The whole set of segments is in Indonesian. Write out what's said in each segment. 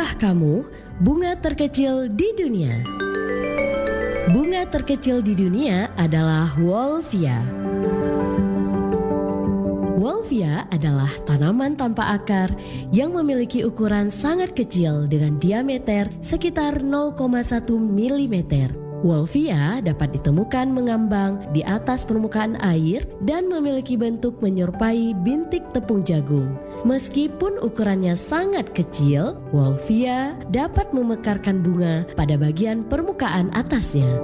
Tahukah kamu bunga terkecil di dunia? Bunga terkecil di dunia adalah Wolffia. Wolffia adalah tanaman tanpa akar yang memiliki ukuran sangat kecil dengan diameter sekitar 0,1 mm. Wolffia dapat ditemukan mengambang di atas permukaan air dan memiliki bentuk menyerupai bintik tepung jagung. Meskipun ukurannya sangat kecil, Wolffia dapat memekarkan bunga pada bagian permukaan atasnya.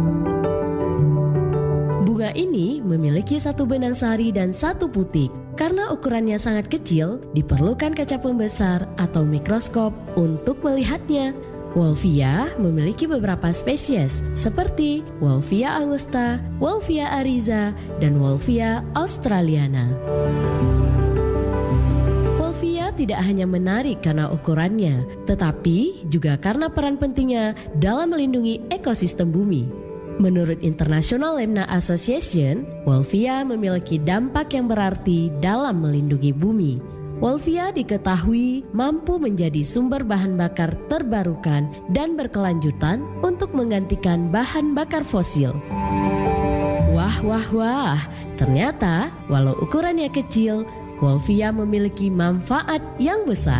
Bunga ini memiliki satu benang sari dan satu putik. Karena ukurannya sangat kecil, diperlukan kaca pembesar atau mikroskop untuk melihatnya. Wolffia memiliki beberapa spesies seperti Wolffia angusta, Wolffia ariza, dan Wolffia australiana. Wolffia tidak hanya menarik karena ukurannya, tetapi juga karena peran pentingnya dalam melindungi ekosistem bumi. Menurut International Lemna Association, Wolffia memiliki dampak yang berarti dalam melindungi bumi. Wolffia diketahui mampu menjadi sumber bahan bakar terbarukan dan berkelanjutan untuk menggantikan bahan bakar fosil. Wah, ternyata walau ukurannya kecil, Wolffia memiliki manfaat yang besar.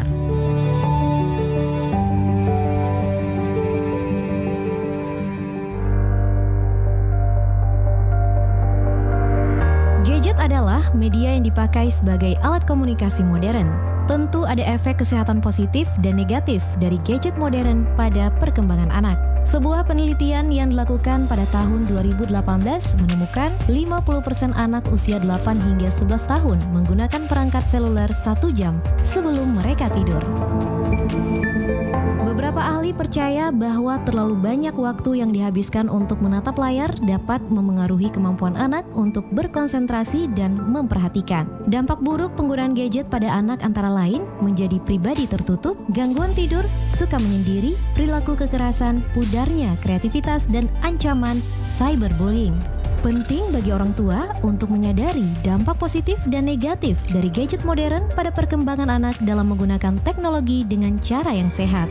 Gadget adalah media yang dipakai sebagai alat komunikasi modern. Tentu ada efek kesehatan positif dan negatif dari gadget modern pada perkembangan anak. Sebuah penelitian yang dilakukan pada tahun 2018 menemukan 50% anak usia 8 hingga 11 tahun menggunakan perangkat seluler 1 jam sebelum mereka tidur. Beberapa ahli percaya bahwa terlalu banyak waktu yang dihabiskan untuk menatap layar dapat memengaruhi kemampuan anak untuk berkonsentrasi dan memperhatikan. Dampak buruk penggunaan gadget pada anak antara lain menjadi pribadi tertutup, gangguan tidur, suka menyendiri, perilaku kekerasan, pudarnya kreativitas, dan ancaman cyberbullying. Penting bagi orang tua untuk menyadari dampak positif dan negatif dari gadget modern pada perkembangan anak dalam menggunakan teknologi dengan cara yang sehat.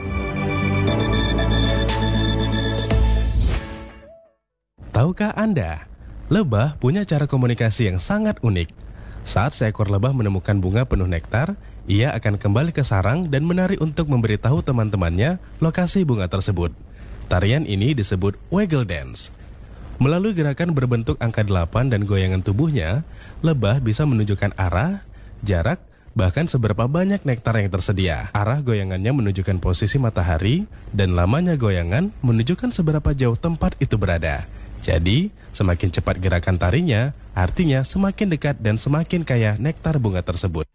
Tahukah Anda, lebah punya cara komunikasi yang sangat unik. Saat seekor lebah menemukan bunga penuh nektar, ia akan kembali ke sarang dan menari untuk memberitahu teman-temannya lokasi bunga tersebut. Tarian ini disebut waggle dance. Melalui gerakan berbentuk angka 8 dan goyangan tubuhnya, lebah bisa menunjukkan arah, jarak, bahkan seberapa banyak nektar yang tersedia. Arah goyangannya menunjukkan posisi matahari, dan lamanya goyangan menunjukkan seberapa jauh tempat itu berada. Jadi, semakin cepat gerakan tarinya, artinya semakin dekat dan semakin kaya nektar bunga tersebut.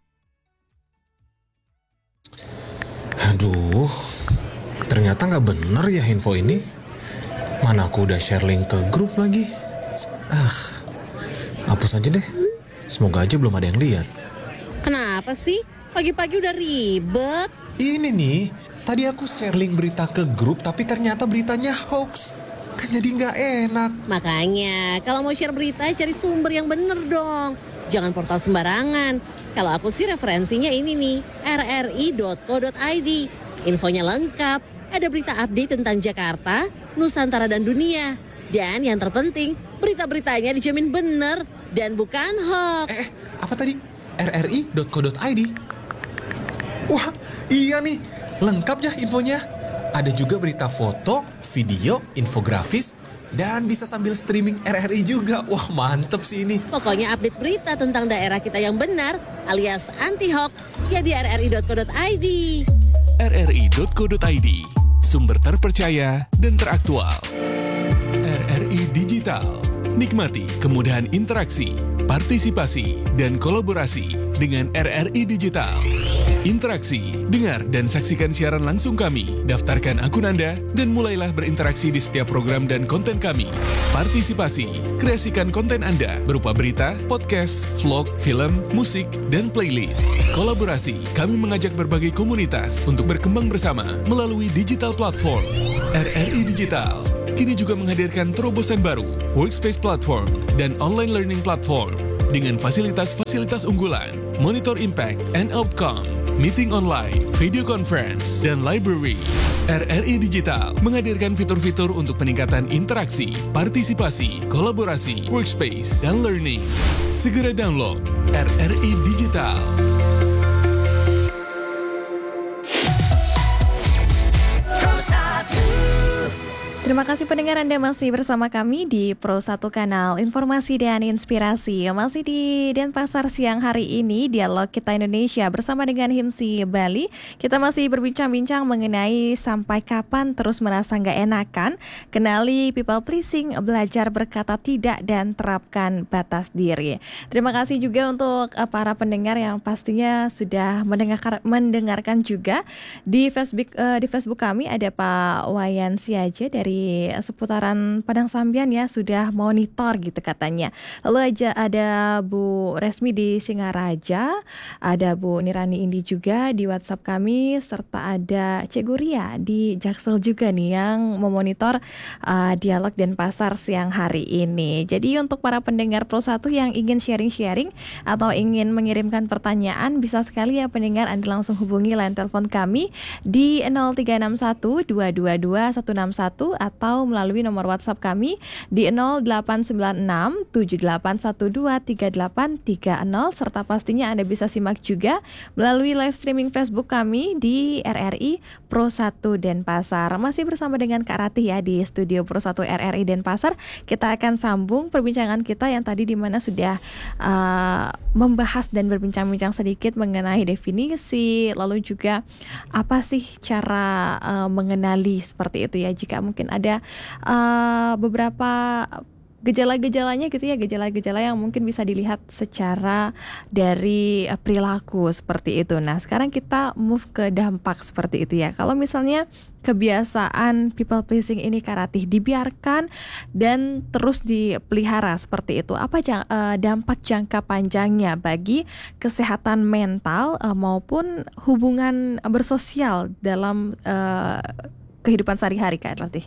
Aduh, ternyata nggak bener ya info ini. Mana aku udah share link ke grup lagi. Hapus aja deh. Semoga aja belum ada yang lihat. Kenapa sih? Pagi-pagi udah ribet. Ini nih, tadi aku share link berita ke grup tapi ternyata beritanya hoax. Kan jadi nggak enak. Makanya, kalau mau share berita cari sumber yang bener dong. Jangan portal sembarangan. Kalau aku sih referensinya ini nih, rri.co.id. Infonya lengkap. Ada berita update tentang Jakarta, Nusantara, dan dunia. Dan yang terpenting, berita-beritanya dijamin bener dan bukan hoax. Apa tadi? rri.co.id? Wah, iya nih. Lengkap ya infonya. Ada juga berita foto, video, infografis, dan bisa sambil streaming RRI juga. Wah, mantep sih ini. Pokoknya update berita tentang daerah kita yang benar alias anti-hoax ya di rri.co.id. rri.co.id, sumber terpercaya dan teraktual. RRI Digital. Nikmati kemudahan interaksi, partisipasi, dan kolaborasi dengan RRI Digital. Interaksi, dengar dan saksikan siaran langsung kami, daftarkan akun Anda, dan mulailah berinteraksi di setiap program dan konten kami. Partisipasi, kreasikan konten Anda berupa berita, podcast, vlog, film, musik, dan playlist. Kolaborasi, kami mengajak berbagai komunitas untuk berkembang bersama melalui digital platform. RRI Digital kini juga menghadirkan terobosan baru, workspace platform, dan online learning platform dengan fasilitas-fasilitas unggulan, monitor impact and outcome, meeting online, video conference, dan library. RRI Digital menghadirkan fitur-fitur untuk peningkatan interaksi, partisipasi, kolaborasi, workspace, dan learning. Segera download RRI Digital. Terima kasih pendengar, Anda masih bersama kami di Pro 1 Kanal Informasi dan Inspirasi. Masih di Denpasar siang hari ini, Dialog Kita Indonesia bersama dengan HIMSI Bali. Kita masih berbincang-bincang mengenai sampai kapan terus merasa nggak enakan, kenali people pleasing, belajar berkata tidak, dan terapkan batas diri. Terima kasih juga untuk para pendengar yang pastinya sudah mendengarkan juga di Facebook kami. Ada Pak Wayan Siaja dari seputaran Padang Sambian ya, sudah monitor gitu katanya. Lalu ada Bu Resmi di Singaraja, ada Bu Nirani Indi juga di WhatsApp kami, serta ada Cik Guria di Jaksel juga nih yang memonitor Dialog Denpasar siang hari ini. Jadi untuk para pendengar Pro 1 yang ingin sharing-sharing atau ingin mengirimkan pertanyaan, bisa sekali ya pendengar, Anda langsung hubungi line telepon kami di 0361 222 161 atau melalui nomor WhatsApp kami di 0896 7812 3830, serta pastinya Anda bisa simak juga melalui live streaming Facebook kami di RRI Pro 1 Denpasar. Masih bersama dengan Kak Ratih ya di studio Pro 1 RRI Denpasar. Kita akan sambung perbincangan kita yang tadi di mana sudah membahas dan berbincang-bincang sedikit mengenai definisi, lalu juga apa sih cara mengenali seperti itu ya, jika mungkin ada beberapa gejala-gejalanya gitu ya, gejala-gejala yang mungkin bisa dilihat secara dari perilaku seperti itu. Nah, sekarang kita move ke dampak seperti itu ya. Kalau misalnya kebiasaan people pleasing ini Kak Ratih dibiarkan dan terus dipelihara seperti itu, apa dampak jangka panjangnya bagi kesehatan mental maupun hubungan bersosial dalam kehidupan sehari-hari Kak Ratih?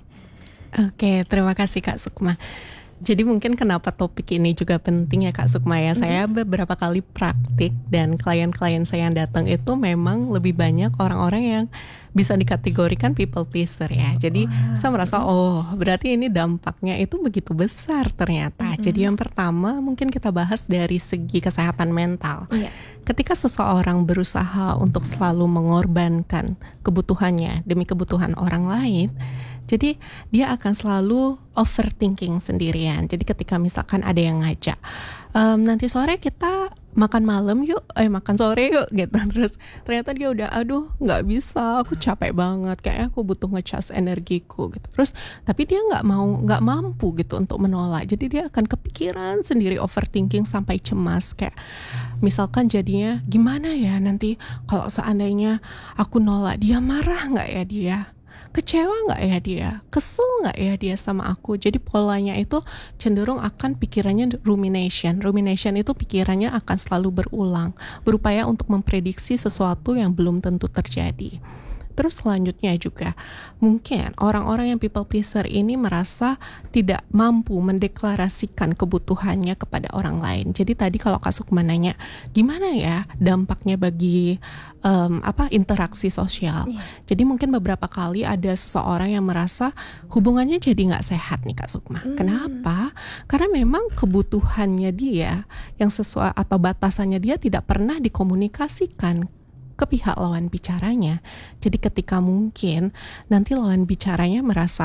Oke, terima kasih Kak Sukma. Jadi mungkin kenapa topik ini juga penting ya Kak Sukma ya. Saya beberapa kali praktik dan klien-klien saya yang datang itu memang lebih banyak orang-orang yang bisa dikategorikan people pleaser ya. Jadi saya merasa berarti ini dampaknya itu begitu besar ternyata. Jadi yang pertama mungkin kita bahas dari segi kesehatan mental. Ketika seseorang berusaha untuk selalu mengorbankan kebutuhannya demi kebutuhan orang lain, jadi dia akan selalu overthinking sendirian. Jadi ketika misalkan ada yang ngajak, nanti sore kita makan malam yuk, makan sore yuk gitu. Terus ternyata dia udah, nggak bisa, aku capek banget, kayaknya aku butuh ngecas energiku gitu. Terus tapi dia nggak mampu gitu untuk menolak. Jadi dia akan kepikiran sendiri, overthinking sampai cemas. Kayak misalkan jadinya gimana ya nanti kalau seandainya aku nolak, dia marah nggak ya dia? Kecewa nggak ya dia? Kesel nggak ya dia sama aku? Jadi polanya itu cenderung akan pikirannya rumination. Rumination itu pikirannya akan selalu berulang, berupaya untuk memprediksi sesuatu yang belum tentu terjadi. Terus selanjutnya juga mungkin orang-orang yang people pleaser ini merasa tidak mampu mendeklarasikan kebutuhannya kepada orang lain. Jadi tadi kalau Kak Sukma nanya gimana ya dampaknya bagi interaksi sosial. Jadi mungkin beberapa kali ada seseorang yang merasa hubungannya jadi nggak sehat nih Kak Sukma. Kenapa? Karena memang kebutuhannya dia yang sesuai atau batasannya dia tidak pernah dikomunikasikan ke pihak lawan bicaranya. Jadi ketika mungkin nanti lawan bicaranya merasa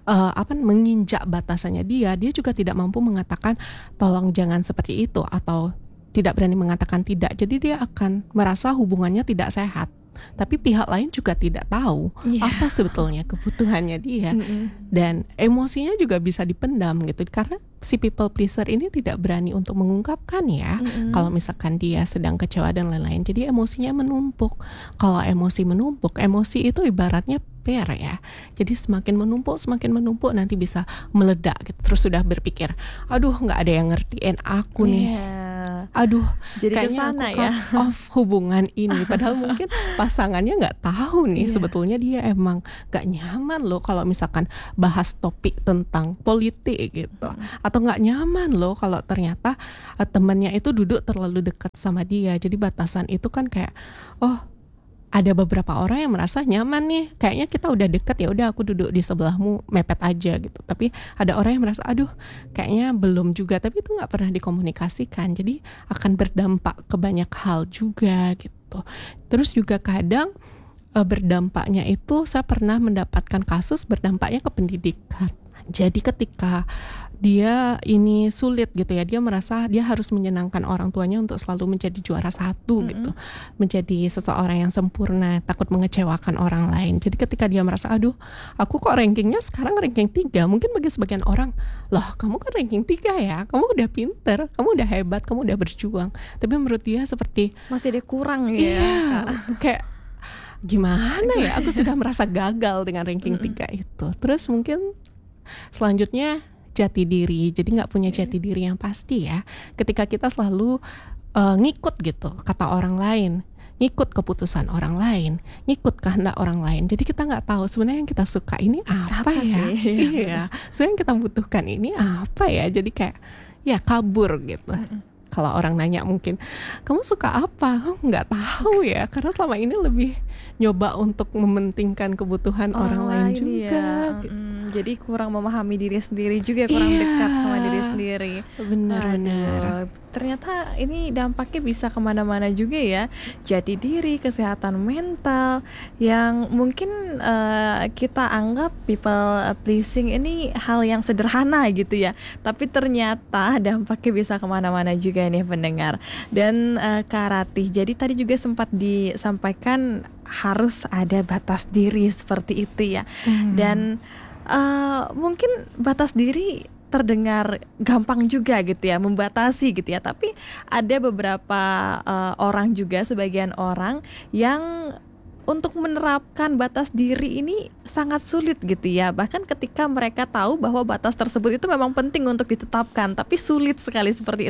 menginjak batasannya dia juga tidak mampu mengatakan tolong jangan seperti itu atau tidak berani mengatakan tidak. Jadi dia akan merasa hubungannya tidak sehat. Tapi pihak lain juga tidak tahu apa sebetulnya kebutuhannya dia. Dan emosinya juga bisa dipendam gitu. Karena si people pleaser ini tidak berani untuk mengungkapkan ya. Kalau misalkan dia sedang kecewa dan lain-lain. Jadi emosinya menumpuk. Kalau emosi menumpuk, emosi itu ibaratnya per ya. Jadi semakin menumpuk nanti bisa meledak gitu. Terus sudah berpikir, nggak ada yang ngertiin aku nih. Jadi kayaknya aku cut off hubungan ini. Padahal mungkin pasangannya nggak tahu nih sebetulnya dia emang nggak nyaman loh kalau misalkan bahas topik tentang politik gitu. Atau nggak nyaman loh kalau ternyata temannya itu duduk terlalu dekat sama dia. Jadi batasan itu kan kayak ada beberapa orang yang merasa nyaman nih, kayaknya kita udah deket, ya udah aku duduk di sebelahmu mepet aja gitu. Tapi ada orang yang merasa aduh kayaknya belum juga, tapi itu nggak pernah dikomunikasikan, jadi akan berdampak ke banyak hal juga gitu. Terus juga kadang berdampaknya itu, saya pernah mendapatkan kasus berdampaknya ke pendidikan. Jadi ketika dia ini sulit gitu ya, dia merasa dia harus menyenangkan orang tuanya untuk selalu menjadi juara satu gitu, menjadi seseorang yang sempurna, takut mengecewakan orang lain. Jadi ketika dia merasa aduh aku kok rankingnya sekarang ranking 3, mungkin bagi sebagian orang, loh kamu kan ranking 3 ya, kamu udah pinter, kamu udah hebat, kamu udah berjuang. Tapi menurut dia seperti masih ada kurang ya. Iya, kayak gimana ya, aku sudah merasa gagal dengan ranking 3 itu. Terus mungkin selanjutnya jati diri. Jadi nggak punya jati diri yang pasti ya. Ketika kita selalu ngikut gitu kata orang lain, ngikut keputusan orang lain, ngikut kehendak orang lain. Jadi kita nggak tahu sebenarnya yang kita suka ini apa ya. Iya. Sebenarnya yang kita butuhkan ini apa ya. Jadi kayak ya kabur gitu. Kalau orang nanya mungkin kamu suka apa? Nggak tahu ya, karena selama ini lebih nyoba untuk mementingkan kebutuhan orang lain juga. Ya. Jadi kurang memahami diri sendiri juga, kurang dekat sama diri sendiri. Benar-benar. Ternyata ini dampaknya bisa kemana-mana juga ya. Jati diri, kesehatan mental, yang mungkin kita anggap people pleasing ini hal yang sederhana gitu ya. Tapi ternyata dampaknya bisa kemana-mana juga nih pendengar. Dan Kak Ratih, jadi tadi juga sempat disampaikan harus ada batas diri seperti itu ya. Dan mungkin batas diri terdengar gampang juga gitu ya, membatasi gitu ya. Tapi ada beberapa orang juga, sebagian orang yang untuk menerapkan batas diri ini sangat sulit gitu ya. Bahkan ketika mereka tahu bahwa batas tersebut itu memang penting untuk ditetapkan, tapi sulit sekali seperti